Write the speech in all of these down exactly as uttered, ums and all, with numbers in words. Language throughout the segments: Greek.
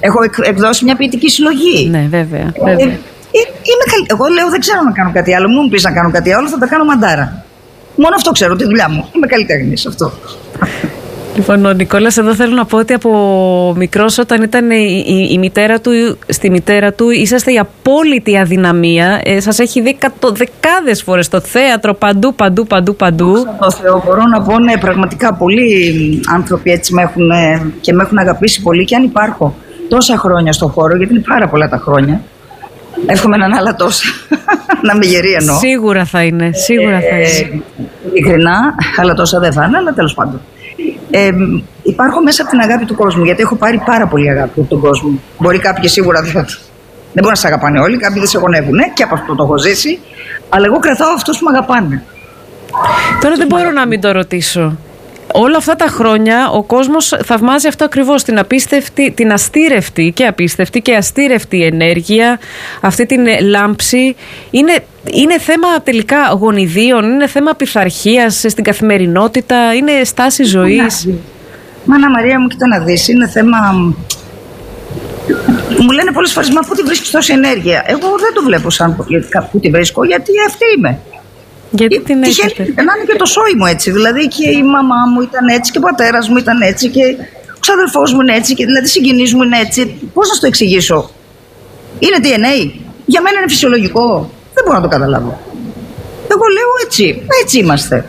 Έχω εκδώσει μια ποιητική συλλογή. Ναι, βέβαια. βέβαια. Ε, είμαι καλ... Εγώ λέω δεν ξέρω να κάνω κάτι άλλο. Μου πεις να κάνω κάτι άλλο, θα τα κάνω μαντάρα. Μόνο αυτό ξέρω, τη δουλειά μου. Είμαι καλλιτέχνης, αυτό. Λοιπόν, ο Νικόλας εδώ θέλω να πω ότι από μικρός, όταν ήταν η, η, η μητέρα του, στη μητέρα του είσαστε η απόλυτη αδυναμία. Ε, σας έχει δει κατο, δεκάδες φορές στο θέατρο, παντού, παντού, παντού, παντού. Το Θεό, μπορώ να πω, ναι, πραγματικά πολλοί άνθρωποι έτσι με έχουν, και με έχουν αγαπήσει πολύ, και αν υπάρχω τόσα χρόνια στον χώρο, γιατί είναι πάρα πολλά τα χρόνια, εύχομαι να είναι άλλα τόσα. Να με γερεί εννοώ. Σίγουρα θα είναι, σίγουρα θα είναι. Ε, ειλικρινά, άλλα τόσα δεν θα είναι, αλλά τέλος πάντων. Ε, υπάρχω μέσα από την αγάπη του κόσμου, γιατί έχω πάρει πάρα πολύ αγάπη από τον κόσμο. Μπορεί κάποιοι σίγουρα δεν, δεν μπορεί να σε αγαπάνε όλοι, κάποιοι δεν σε γονεύουν, ναι, και από αυτό το έχω ζήσει. Αλλά εγώ κρατάω αυτούς που με αγαπάνε. Τώρα δεν μπορώ να μην το ρωτήσω. Όλα αυτά τα χρόνια ο κόσμος θαυμάζει αυτό ακριβώς, την απίστευτη, την αστήρευτη και απίστευτη και αστήρευτη ενέργεια, αυτή την λάμψη. Είναι, είναι θέμα τελικά γονιδίων, είναι θέμα πειθαρχίας στην καθημερινότητα, είναι στάση ζωής. Μάνα Μαρία μου, κοίτα να δεις, είναι θέμα... Μου λένε πολλές φορές, μα πού τη βρίσκεις τόση ενέργεια? Εγώ δεν το βλέπω σαν πού τη βρίσκω, γιατί αυτή είμαι. Γιατί την έχετε? Να είναι και το σόι μου έτσι. Δηλαδή και η μαμά μου ήταν έτσι και ο πατέρας μου ήταν έτσι και ο ξαδερφός μου είναι έτσι και δηλαδή οι συγγενείς μου είναι έτσι. Πώς να το εξηγήσω? Είναι ντι εν έι. Για μένα είναι φυσιολογικό. Δεν μπορώ να το καταλάβω. Εγώ λέω έτσι. Έτσι είμαστε.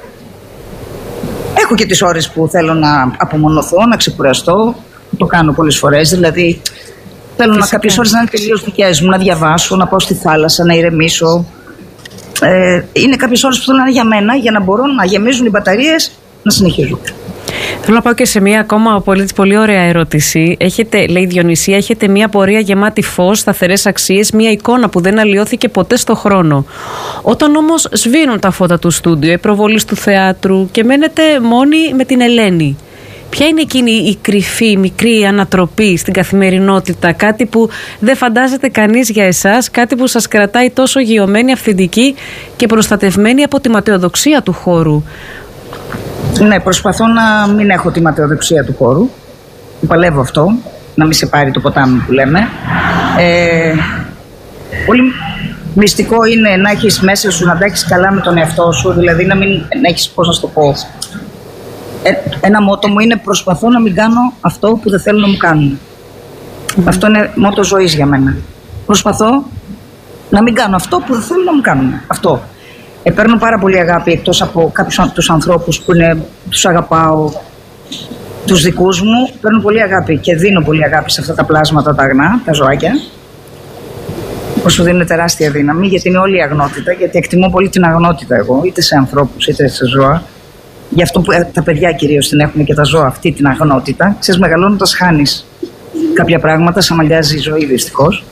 Έχω και τις ώρες που θέλω να απομονωθώ, να ξεκουραστώ. Το κάνω πολλές φορές. Δηλαδή θέλω να κάποιες ώρες να είναι τελείως δικές μου, να διαβάσω, να πάω στη θάλασσα, να ηρεμήσω. Ε, είναι κάποιες ώρες που θέλω να είναι για μένα, για να μπορώ να γεμίζουν οι μπαταρίες, να συνεχίζω. Θέλω να πάω και σε μια ακόμα πολύ, πολύ ωραία ερώτηση. Έχετε, λέει η Διονυσία, έχετε μια πορεία γεμάτη φως, σταθερές αξίες, μια εικόνα που δεν αλλοιώθηκε ποτέ στο χρόνο. Όταν όμως σβήνουν τα φώτα του στούντιο, η προβολή του θεάτρου και μένετε μόνοι με την Ελένη, ποια είναι εκείνη η κρυφή, μικρή ανατροπή στην καθημερινότητα, κάτι που δεν φαντάζεται κανείς για εσάς, κάτι που σας κρατάει τόσο γειωμένη, αυθεντική και προστατευμένη από τη ματαιοδοξία του χώρου? Ναι, προσπαθώ να μην έχω τη ματαιοδοξία του χώρου. Παλεύω αυτό, να μην σε πάρει το ποτάμι που λέμε. Ε, πολύ μυστικό είναι να έχεις μέσα σου, να τα έχεις καλά με τον εαυτό σου, δηλαδή να μην να έχεις, πώς να σου το πω... Ένα μότο μου είναι προσπαθώ να μην κάνω αυτό που δεν θέλω να μου κάνουν. Mm. Αυτό είναι μότο ζωής για μένα. Προσπαθώ να μην κάνω αυτό που δεν θέλω να μου κάνουν. Αυτό. Ε, παίρνω πάρα πολύ αγάπη εκτός από κάποιους από τους ανθρώπους που είναι, τους αγαπάω, τους δικούς μου. Παίρνω πολύ αγάπη και δίνω πολύ αγάπη σε αυτά τα πλάσματα τα αγνά, τα ζωάκια. Που σου δίνουν τεράστια δύναμη, γιατί είναι όλη η αγνότητα. Γιατί εκτιμώ πολύ την αγνότητα εγώ, είτε σε ανθρώπους είτε σε ζώα. Γι' αυτό που τα παιδιά κυρίως την έχουν και τα ζώα, αυτή την αγνότητα. Ξέρεις, μεγαλώνοντας χάνεις κάποια πράγματα, σε αμαλιάζει η ζωή δυστυχώς.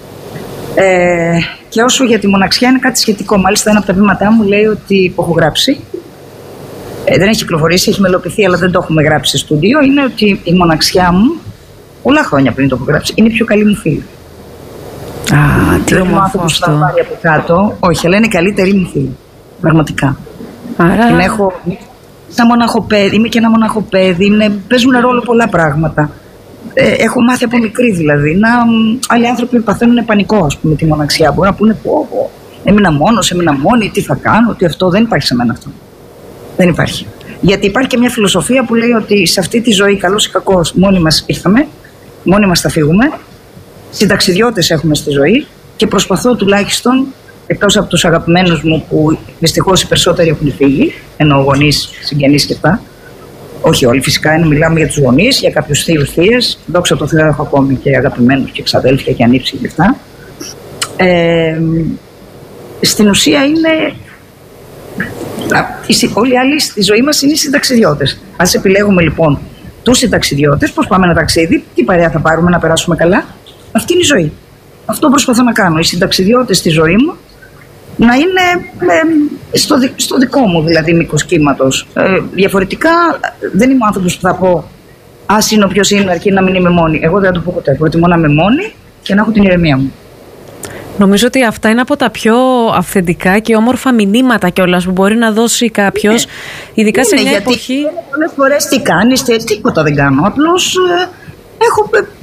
Ε, και όσο για τη μοναξιά είναι κάτι σχετικό. Μάλιστα, ένα από τα βήματά μου λέει ότι που έχω γράψει, ε, δεν έχει κυκλοφορήσει, έχει μελοποιηθεί, αλλά δεν το έχουμε γράψει σε στούντιο. Είναι ότι η μοναξιά μου, πολλά χρόνια πριν το έχω γράψει, είναι η πιο καλή μου φίλη. Α, τι όμορφο αυτό. Θα πάρει από κάτω, όχι, αλλά είναι η καλύτερη μου φίλη. Πραγματικά. Άρα... Την έχω. Ένα μοναχοπέδι, είμαι και ένα μοναχοπέδι, είναι, παίζουν ρόλο πολλά πράγματα. Ε, έχω μάθει από μικρή δηλαδή. Να, άλλοι άνθρωποι παθαίνουν πανικό, ας πούμε, τη μοναξιά. Μπορεί να πούνε πω, πω, έμεινα μόνος, έμεινα μόνη, τι θα κάνω, τι αυτό. Δεν υπάρχει σε μένα αυτό. Δεν υπάρχει. Γιατί υπάρχει και μια φιλοσοφία που λέει ότι σε αυτή τη ζωή, καλός ή κακός, μόνοι μας ήρθαμε, μόνοι μας θα φύγουμε. Συνταξιδιώτες έχουμε στη ζωή και προσπαθώ τουλάχιστον, εκτός από τους αγαπημένους μου που δυστυχώς οι περισσότεροι έχουν φύγει, ενώ γονείς, συγγενείς και αυτά. Όχι όλοι φυσικά, είναι, μιλάμε για τους γονείς, για κάποιους θείους, θείες. Δόξα τω Θεώ, έχω ακόμη και αγαπημένους και ξαδέλφια και ανήψη και αυτά. Ε, στην ουσία είναι. Όλοι οι άλλοι στη ζωή μας είναι οι συνταξιδιώτες. Ας επιλέγουμε λοιπόν τους συνταξιδιώτες, πώς πάμε ένα ταξίδι, τι παρέα θα πάρουμε να περάσουμε καλά. Αυτή είναι η ζωή. Αυτό προσπαθώ να κάνω. Οι συνταξιδιώτες στη ζωή μου να είναι ε, στο, δι, στο δικό μου δηλαδή μήκος κύματος. Ε, διαφορετικά δεν είμαι ο άνθρωπος που θα πω ας είναι όποιος είναι αρκεί να μην είμαι μόνη. Εγώ δεν θα το πω ποτέ. Προτιμώ να είμαι μόνη και να έχω την ηρεμία μου. Νομίζω ότι αυτά είναι από τα πιο αυθεντικά και όμορφα μηνύματα κιόλας που μπορεί να δώσει κάποιος, ναι, ειδικά είναι, σε μια γιατί εποχή. Πολλές φορές τι κάνεις, τίποτα δεν κάνω. Απλώς ε, έχω